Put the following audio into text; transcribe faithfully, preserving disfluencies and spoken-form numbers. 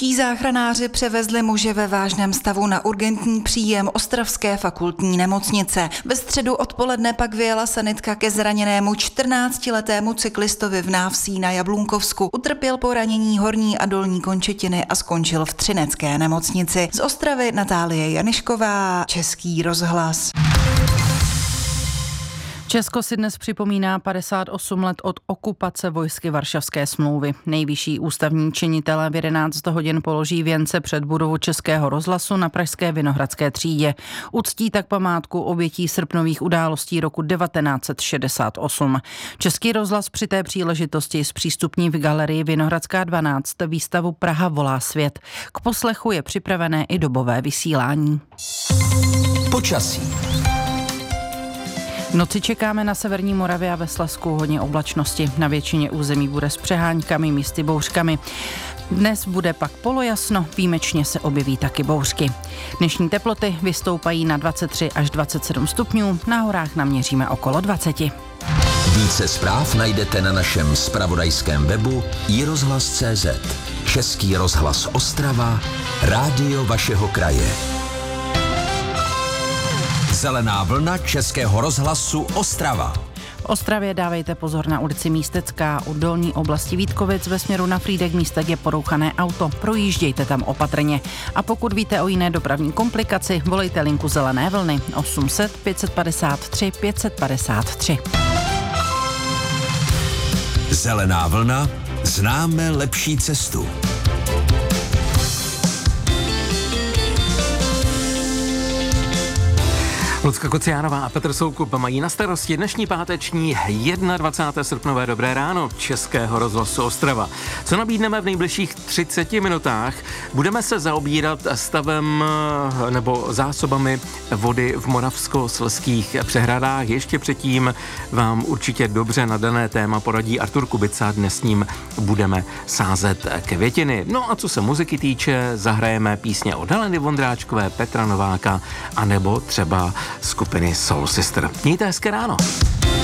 Čeští záchranáři převezli muže ve vážném stavu na urgentní příjem ostravské fakultní nemocnice. Ve středu odpoledne pak vyjela sanitka ke zraněnému čtrnáctiletému cyklistovi v Návsí na Jablunkovsku. Utrpěl poranění horní a dolní končetiny a skončil v třinecké nemocnici. Z Ostravy Natálie Janišková, Český rozhlas. Česko si dnes připomíná padesát osm let od okupace vojsky Varšavské smlouvy. Nejvyšší ústavní činitelé v jedenáct hodin položí věnce před budovu Českého rozhlasu na pražské Vinohradské třídě. Uctí tak památku obětí srpnových událostí roku devatenáct set šedesát osm. Český rozhlas při té příležitosti zpřístupní v galerii Vinohradská dvanáct výstavu Praha volá svět. K poslechu je připravené i dobové vysílání. Počasí. V noci čekáme na severní Moravě a ve Slezsku hodně oblačnosti. Na většině území bude s přeháňkami, místy bouřkami. Dnes bude pak polojasno, výjimečně se objeví taky bouřky. Dnešní teploty vystoupají na dvacet tři až dvacet sedm stupňů, na horách naměříme okolo dvacet. Více zpráv najdete na našem zpravodajském webu i rozhlas tečka cé zet. Český rozhlas Ostrava, rádio vašeho kraje. Zelená vlna Českého rozhlasu Ostrava. V Ostravě dávejte pozor na ulici Místecká. U dolní oblasti Vítkovic ve směru na Frýdek Místek je porouchané auto. Projíždějte tam opatrně. A pokud víte o jiné dopravní komplikaci, volejte linku Zelené vlny osm set pět padesát tři pět padesát tři. Zelená vlna, známe lepší cestu. Lucka Kociánová a Petr Soukup mají na starosti dnešní páteční dvacátého prvního srpnové dobré ráno Českého rozhlasu Ostrava. Co nabídneme v nejbližších třiceti minutách? Budeme se zaobírat stavem nebo zásobami vody v moravskoslezských přehradách. Ještě předtím vám určitě dobře na dané téma poradí Artur Kubica. Dnes s ním budeme sázet květiny. No a co se muziky týče, zahrajeme písně od Heleny Vondráčkové, Petra Nováka, anebo třeba skupiny Soul Sister. Mějte hezké ráno.